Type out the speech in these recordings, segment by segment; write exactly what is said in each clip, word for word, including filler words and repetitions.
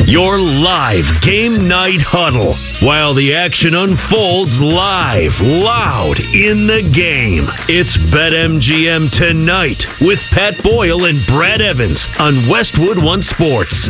Your live game night huddle while the action unfolds live, loud in the game. It's BetMGM Tonight with Pat Boyle and Brad Evans on Westwood One Sports.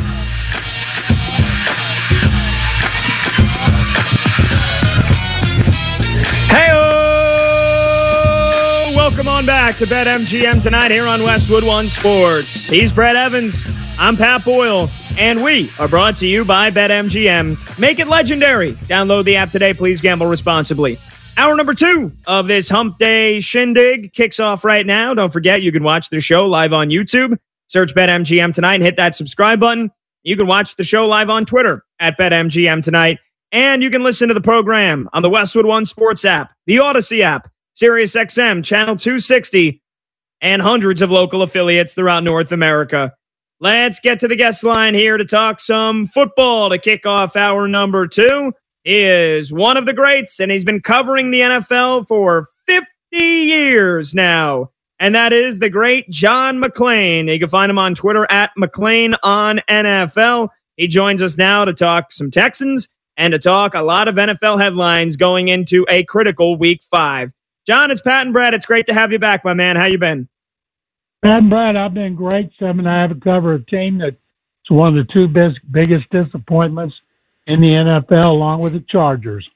Welcome on back to BetMGM Tonight here on Westwood One Sports. He's Brad Evans. I'm Pat Boyle. And we are brought to you by BetMGM. Make it legendary. Download the app today. Please gamble responsibly. Hour number two of this Hump Day shindig kicks off right now. Don't forget, you can watch the show live on YouTube. Search BetMGM Tonight and hit that subscribe button. You can watch the show live on Twitter at BetMGM Tonight. And you can listen to the program on the Westwood One Sports app, the Odyssey app, SiriusXM, Channel two sixty, and hundreds of local affiliates throughout North America. Let's get to the guest line here to talk some football to kick off hour number two. He is one of the greats, and he's been covering the N F L for fifty years now. And that is the great John McClain. You can find him on Twitter at McClain on N F L. He joins us now to talk some Texans and to talk a lot of N F L headlines going into a critical week five. John, it's Pat and Brad. It's great to have you back, my man. How you been? Pat and Brad, I've been great. Seven and I have to cover a team that's one of the two best, biggest disappointments in the N F L, along with the Chargers.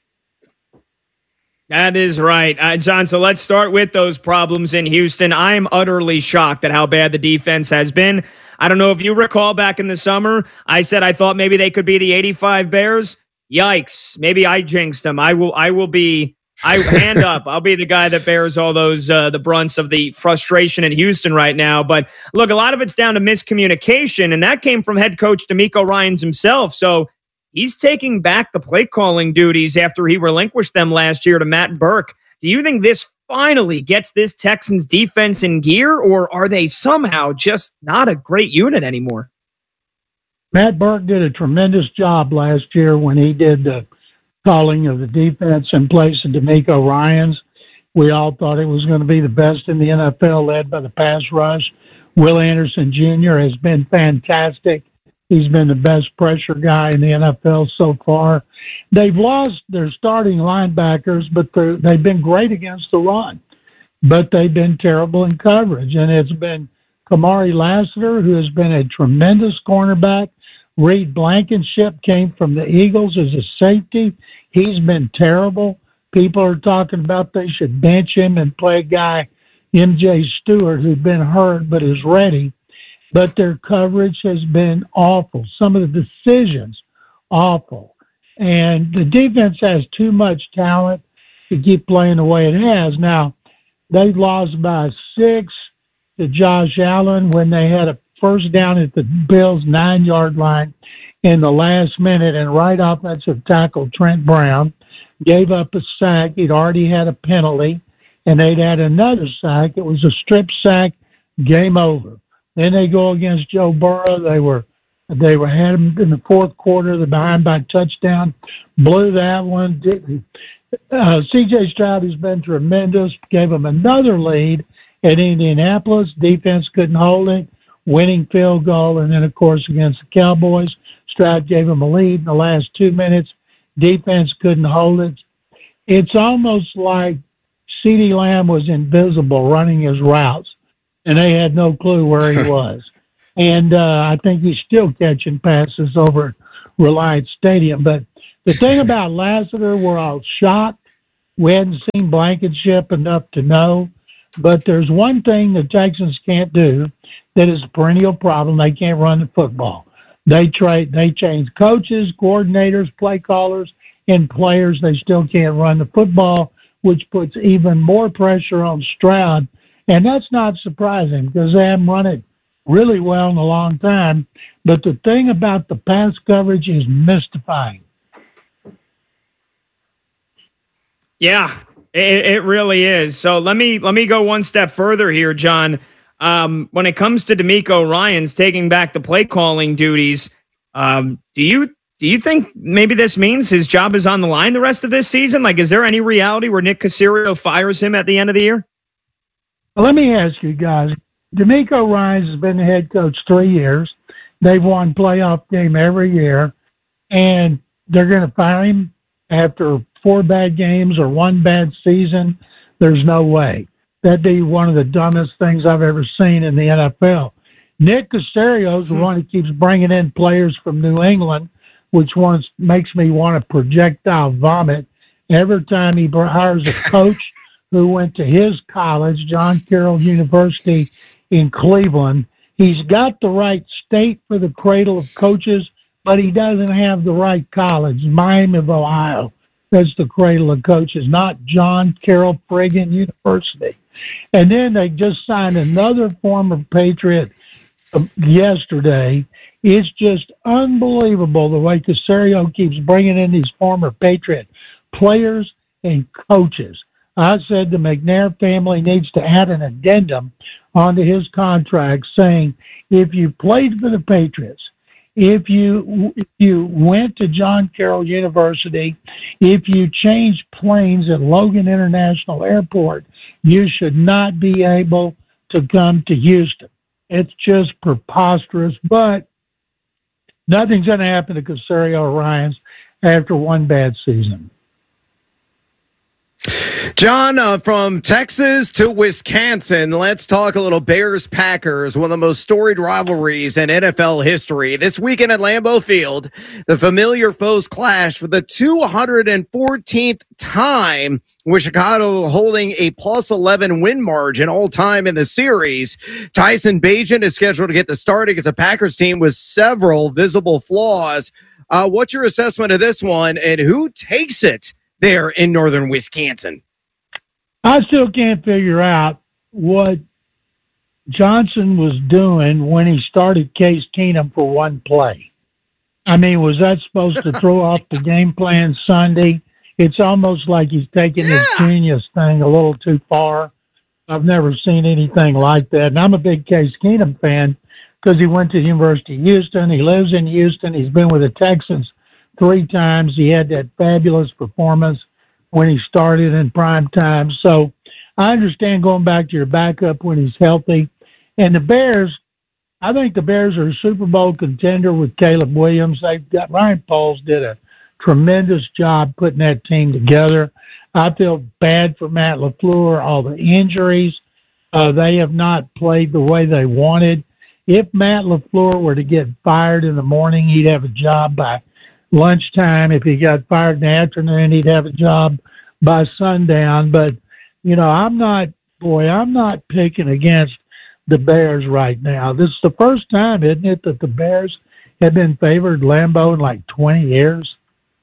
That is right. Uh, John, so let's start with those problems in Houston. I am utterly shocked at how bad the defense has been. I don't know if you recall back in the summer, I said I thought maybe they could be the eighty-five Bears. Yikes. Maybe I jinxed them. I will, I will be... I hand up. I'll be the guy that bears all those uh, the brunts of the frustration in Houston right now. But look, a lot of it's down to miscommunication, and that came from head coach DeMeco Ryans himself. So he's taking back the play calling duties after he relinquished them last year to Matt Burke. Do you think this finally gets this Texans defense in gear, or are they somehow just not a great unit anymore? Matt Burke did a tremendous job last year when he did the calling of the defense in place of DeMeco Ryans. We all thought it was going to be the best in the N F L, led by the pass rush. Will Anderson Junior has been fantastic. He's been the best pressure guy in the N F L so far. They've lost their starting linebackers, but they've been great against the run. But they've been terrible in coverage, and it's been Kamari Lassiter, who has been a tremendous cornerback. Reed Blankenship came from the Eagles as a safety. He's been terrible. People are talking about they should bench him and play a guy, M J Stewart, who's been hurt but is ready. But their coverage has been awful. Some of the decisions, awful. And the defense has too much talent to keep playing the way it has. Now, they lost by six to Josh Allen when they had a first down at the Bills' nine-yard line in the last minute, and right offensive tackle Trent Brown gave up a sack. He'd already had a penalty, and they'd had another sack. It was a strip sack, game over. Then they go against Joe Burrow. They were they were had him in the fourth quarter. They're behind by a touchdown, blew that one. Didn't. Uh, C J Stroud has been tremendous. Gave them another lead at Indianapolis. Defense couldn't hold it. Winning field goal, and then, of course, against the Cowboys, Stroud gave them a lead in the last two minutes. Defense couldn't hold it. It's almost like CeeDee Lamb was invisible running his routes, and they had no clue where he was. And uh, I think he's still catching passes over at Reliant Stadium. But the thing about Lassiter, we're all shocked. We hadn't seen Blankenship enough to know. But there's one thing the Texans can't do that is a perennial problem. They can't run the football. They trade, they change coaches, coordinators, play callers, and players. They still can't run the football, which puts even more pressure on Stroud. And that's not surprising because they haven't run it really well in a long time. But the thing about the pass coverage is mystifying. Yeah. It, it really is. So let me let me go one step further here, John. Um, when it comes to DeMeco Ryans taking back the play calling duties, um, do you do you think maybe this means his job is on the line the rest of this season? Like, is there any reality where Nick Caserio fires him at the end of the year? Well, let me ask you guys. DeMeco Ryans has been the head coach three years. They've won playoff game every year, and they're going to fire him after four bad games or one bad season. There's no way. That'd be one of the dumbest things I've ever seen in the N F L. Nick Caserio is the one who keeps bringing in players from New England, which once makes me want to projectile vomit every time he hires a coach who went to his college, John Carroll University in Cleveland. He's got the right state for the cradle of coaches, but he doesn't have the right college, Miami of Ohio. That's the cradle of coaches, not John Carroll friggin' University. And then they just signed another former Patriot yesterday. It's just unbelievable the way Caserio keeps bringing in these former Patriot players and coaches. I said the McNair family needs to add an addendum onto his contract saying if you played for the Patriots, if you if you went to John Carroll University, if you changed planes at Logan International Airport, you should not be able to come to Houston. It's just preposterous, but nothing's going to happen to Caserio or Ryans after one bad season. John, uh, from Texas to Wisconsin, let's talk a little Bears-Packers, one of the most storied rivalries in N F L history. This weekend at Lambeau Field, the familiar foes clash for the two hundred fourteenth time, with Chicago holding a plus eleven win margin all time in the series. Tyson Bagent is scheduled to get the start against a Packers team with several visible flaws. Uh, what's your assessment of this one, and who takes it there in northern Wisconsin? I still can't figure out what Johnson was doing when he started Case Keenum for one play. I mean, was that supposed to throw off the game plan Sunday? It's almost like he's taking yeah. his genius thing a little too far. I've never seen anything like that. And I'm a big Case Keenum fan because he went to the University of Houston. He lives in Houston. He's been with the Texans three times. He had that fabulous performance when he started in prime time. So I understand going back to your backup when he's healthy. And the Bears, I think the Bears are a Super Bowl contender with Caleb Williams. They've got Ryan Poles did a tremendous job putting that team together. I feel bad for Matt LaFleur, all the injuries. Uh, they have not played the way they wanted. If Matt LaFleur were to get fired in the morning, he'd have a job by lunchtime. If he got fired in the afternoon, he'd have a job by sundown. But, you know, I'm not, boy, I'm not picking against the Bears right now. This is the first time, isn't it, that the Bears have been favored Lambeau in like twenty years?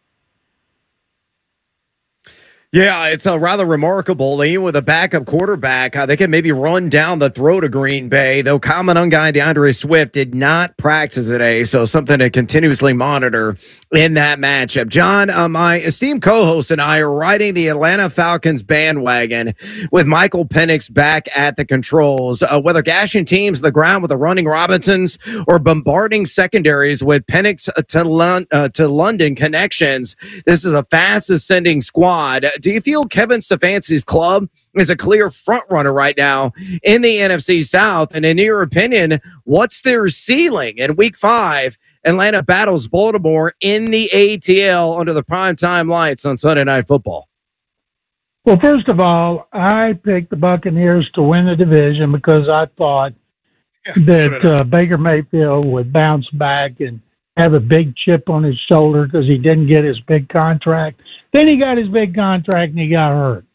Yeah, it's uh, rather remarkable. Even with a backup quarterback, uh, they can maybe run down the throat of Green Bay. Though common guy DeAndre Swift did not practice today, so something to continuously monitor in that matchup. John, uh, my esteemed co-host and I are riding the Atlanta Falcons bandwagon with Michael Penix back at the controls. Uh, whether gashing teams to the ground with the running Robinsons or bombarding secondaries with Penix to, Lon- uh, to London connections, this is a fast ascending squad. Do you feel Kevin Stefanski's club is a clear front runner right now in the N F C South? And in your opinion, what's their ceiling in week five? Atlanta battles Baltimore in the A T L under the primetime lights on Sunday Night Football. Well, first of all, I picked the Buccaneers to win the division because I thought yeah, that uh, Baker Mayfield would bounce back and have a big chip on his shoulder because he didn't get his big contract. Then he got his big contract and he got hurt.